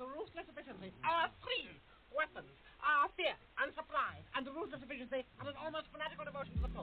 the ruthless efficiency, our three weapons are fear and surprise and ruthless efficiency and an almost fanatical devotion to the cause.